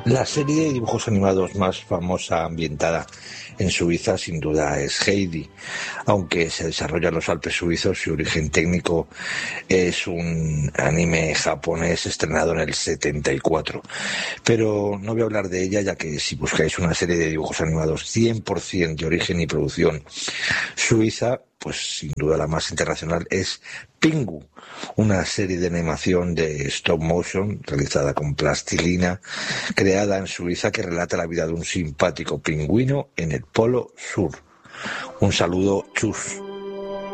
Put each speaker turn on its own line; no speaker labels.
La serie de dibujos animados más famosa ambientada en Suiza sin duda es Heidi, aunque se desarrolla en los Alpes suizos. Su origen técnico es un anime japonés estrenado en el 74, pero no voy a hablar de ella, ya que si buscáis una serie de dibujos animados 100% de origen y producción suiza, pues sin duda la más internacional es Pingu, una serie de animación de stop motion realizada con plastilina, creada en Suiza, que relata la vida de un simpático pingüino en el Polo Sur. Un saludo, chus.